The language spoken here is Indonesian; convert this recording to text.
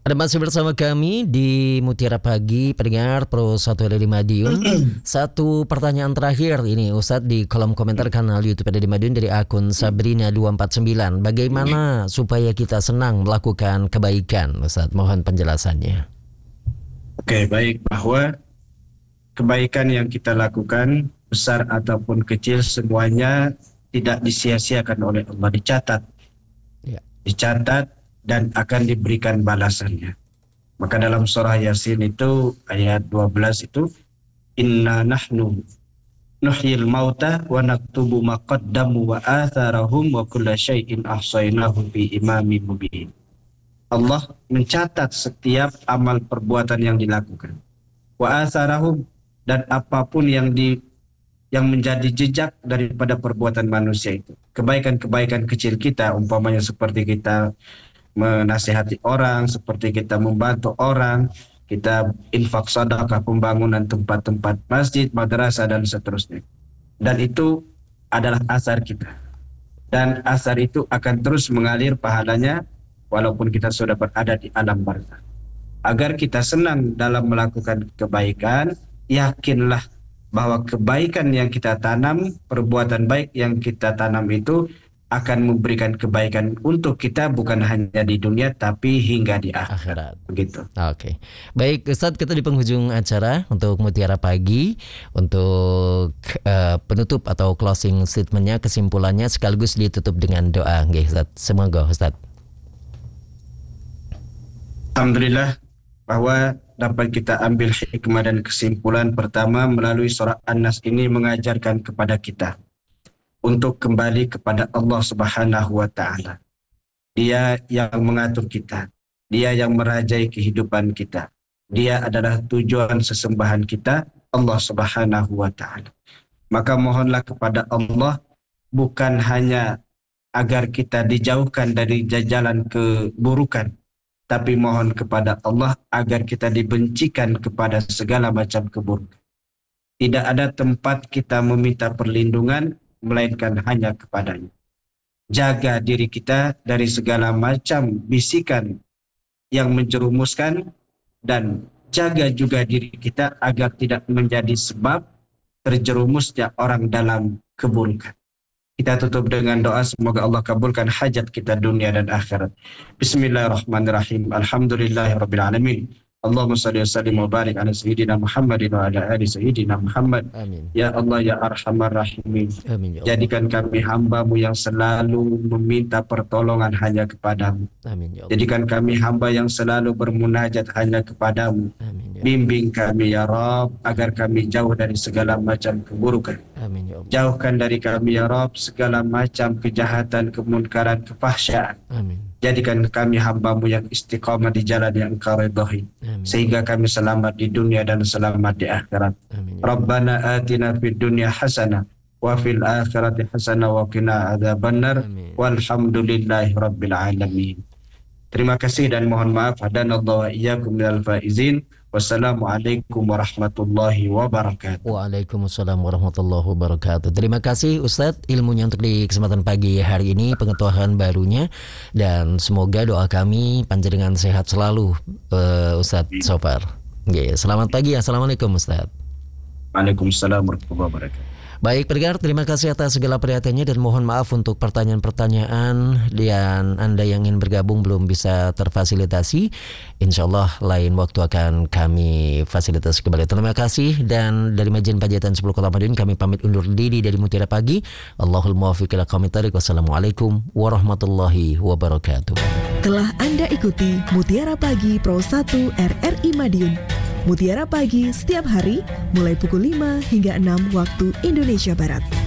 Ada masih bersama kami di Mutiara Pagi, pendengar Pro 1 LD Madiun. Satu pertanyaan terakhir ini Ustadz di kolom komentar kanal YouTube LD Madiun dari akun Sabrina249. Bagaimana supaya kita senang melakukan kebaikan, Ustadz? Mohon penjelasannya. Oke, baik, bahwa kebaikan yang kita lakukan, besar ataupun kecil, semuanya tidak disia-siakan oleh Allah, dicatat. Dicatat dan akan diberikan balasannya. Maka dalam surah Yasin itu ayat 12 itu, inna nahnu nuhyil mauta wa naktubu ma qaddamu wa atharahum wa kulla syai'in ahsaynahu fi imamin mubin. Allah mencatat setiap amal perbuatan yang dilakukan. Wa atharahum, dan apapun yang menjadi jejak daripada perbuatan manusia itu. Kebaikan-kebaikan kecil kita, umpamanya seperti kita menasihati orang, seperti kita membantu orang, kita infak sedekah, pembangunan tempat-tempat masjid, madrasah dan seterusnya. Dan itu adalah asar kita. Dan asar itu akan terus mengalir pahalanya walaupun kita sudah berada di alam barzakh. Agar kita senang dalam melakukan kebaikan, yakinlah bahwa kebaikan yang kita tanam, perbuatan baik yang kita tanam itu akan memberikan kebaikan untuk kita bukan hanya di dunia tapi hingga di akhirat. Begitu. Oke. Baik Ustadz, kita di penghujung acara untuk Mutiara Pagi. Untuk penutup atau closing statementnya, kesimpulannya sekaligus ditutup dengan doa. Oke, Ustadz. Semoga Ustadz. Alhamdulillah bahwa dapat kita ambil hikmah dan kesimpulan. Pertama, melalui surah An-Nas ini mengajarkan kepada kita untuk kembali kepada Allah Subhanahu wa Ta'ala. Dia yang mengatur kita, Dia yang merajai kehidupan kita. Dia adalah tujuan sesembahan kita, Allah Subhanahu wa Ta'ala. Maka mohonlah kepada Allah bukan hanya agar kita dijauhkan dari jajalan keburukan, tapi mohon kepada Allah agar kita dibencikan kepada segala macam keburukan. Tidak ada tempat kita meminta perlindungan melainkan hanya kepadanya. Jaga diri kita dari segala macam bisikan yang menjerumuskan, dan jaga juga diri kita agar tidak menjadi sebab terjerumusnya orang dalam keburukan. Kita tutup dengan doa, semoga Allah kabulkan hajat kita dunia dan akhirat. Bismillahirrahmanirrahim. Alhamdulillahirabbil alamin. Allahumma salli wa sallim wa barik ala sayyidina Muhammadin wa ala ali sayyidina Muhammad. Amin. Ya Allah ya Arhamar Rahimin. Amin, ya Allah. Jadikan kami hamba-Mu yang selalu meminta pertolongan hanya kepadamu. Amin, ya Allah. Jadikan kami hamba yang selalu bermunajat hanya kepadamu. Amin, ya Allah. Bimbing kami ya Rabb agar kami jauh dari segala macam keburukan. Amin, ya Allah. Jauhkan dari kami ya Rabb segala macam kejahatan, kemunkaran, kefahsyaan. Amin. Jadikan kami hamba-Mu yang istiqamah di jalan yang Engkau ridhai, sehingga kami selamat di dunia dan selamat di akhirat. Amin. Rabbana atina fid dunya hasanah wa fil akhirati hasanah wa qina adzabannar. Walhamdulillahi rabbil alamin. Terima kasih dan mohon maaf. Hadanallahu wa iyyakum minal faizin. Wassalamualaikum warahmatullahi wabarakatuh. Waalaikumsalam warahmatullahi wabarakatuh. Terima kasih Ustadz ilmunya untuk di kesempatan pagi hari ini, pengetahuan barunya, dan semoga doa kami panjenengan sehat selalu, Ustadz Sofar. Selamat pagi. Assalamualaikum Ustadz. Waalaikumsalam warahmatullahi wabarakatuh. Baik pendengar, terima kasih atas segala perhatiannya dan mohon maaf untuk pertanyaan-pertanyaan dan Anda yang ingin bergabung belum bisa terfasilitasi. Insya Allah lain waktu akan kami fasilitasi kembali. Terima kasih, dan dari Majen Pajatan 10 Kota Madiun kami pamit undur diri dari Mutiara Pagi. Allahul muwaffiq ila aqwamit thoriq. Wassalamualaikum warahmatullahi wabarakatuh. Telah Anda ikuti Mutiara Pagi Pro 1 RRI Madiun. Mutiara Pagi setiap hari mulai pukul 5 hingga 6 waktu Indonesia Barat.